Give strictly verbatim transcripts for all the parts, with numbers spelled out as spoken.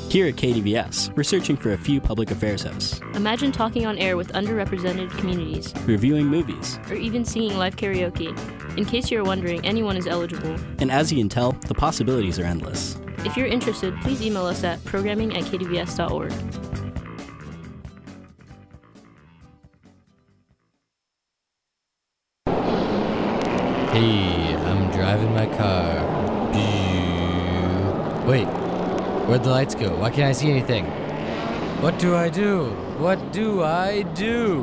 Here at K D V S, we're searching for a few public affairs hosts, Imagine talking on air with underrepresented communities, reviewing movies, or even singing live karaoke. In case you're wondering, anyone is eligible. and as you can tell, the possibilities are endless. If you're interested, please email us at programming at k d v s dot org. Hey, I'm driving my car. Wait, where'd the lights go? Why can't I see anything? What do I do? What do I do?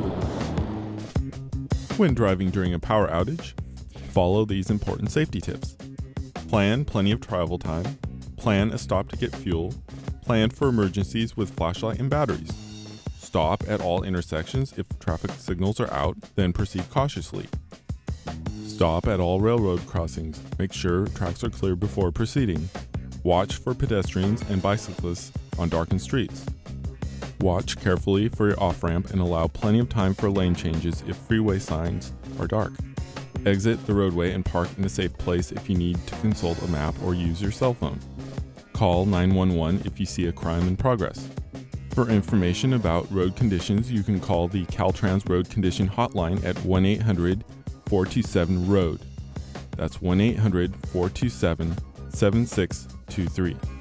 When driving during a power outage, follow these important safety tips. Plan plenty of travel time. Plan a stop to get fuel. Plan for emergencies with flashlight and batteries. Stop at all intersections if traffic signals are out, then proceed cautiously. Stop at all railroad crossings. Make sure tracks are clear before proceeding. Watch for pedestrians and bicyclists on darkened streets. Watch carefully for your off-ramp and allow plenty of time for lane changes if freeway signs are dark. Exit the roadway and park in a safe place if you need to consult a map or use your cell phone. Call nine one one if you see a crime in progress. For information about road conditions, you can call the Caltrans Road Condition Hotline at one eight hundred four two seven ROAD. That's one eight hundred four two seven seven six two three.